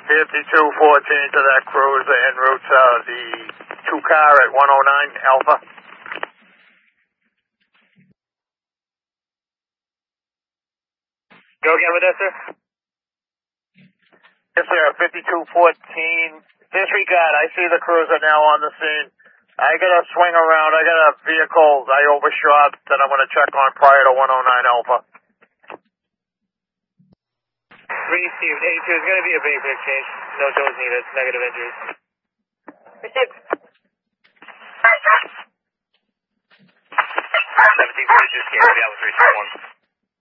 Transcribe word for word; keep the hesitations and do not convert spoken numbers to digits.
fifty-two fourteen to that cruiser en route to the two car at one oh nine Alpha. Go again with that, sir? Yes, sir, fifty-two fourteen. Disregard, I see the cruiser now on the scene. I gotta swing around, I got a vehicle I overshot that I'm gonna check on prior to one oh nine Alpha. Received. eighty-two is going to be a basic exchange. No toes needed. Negative injuries. Received. seventeen forty-two, scan, out with three six one.